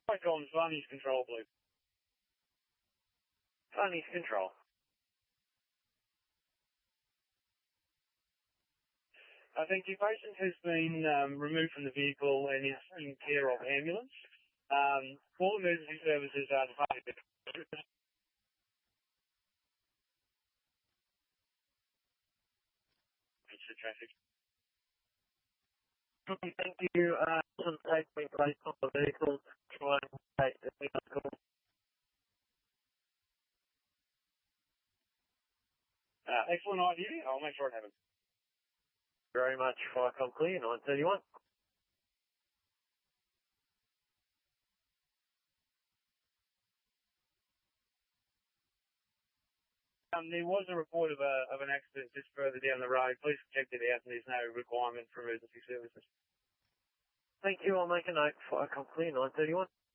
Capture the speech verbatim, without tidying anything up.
Icons, Varnish Control, please. Varnish Control. I think your patient has been um, removed from the vehicle and is in care of ambulance. Um, all emergency services are departed. It's the traffic. Thank you. Uh, some take me placed on the vehicle. Try and take the vehicle. Uh, excellent idea. I'll make sure it happens. Very much. Firecom clear, nine thirty-one. Um, there was a report of, a, of an accident just further down the road. Please check it out, and there's no requirement for emergency services. Thank you. I'll make a note. Firecom clear, nine thirty-one.